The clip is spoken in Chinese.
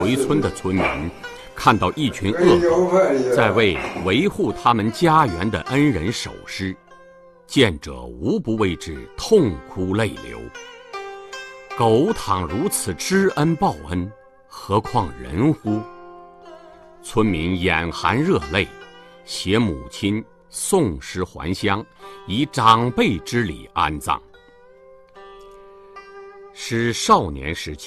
回村的村民看到一群恶狗在为维护他们家园的恩人守尸，见者无不为之痛哭泪流。狗倘如此知恩报恩，何况人乎？村民眼含热泪，携母亲送尸还乡，以长辈之礼安葬。使少年时期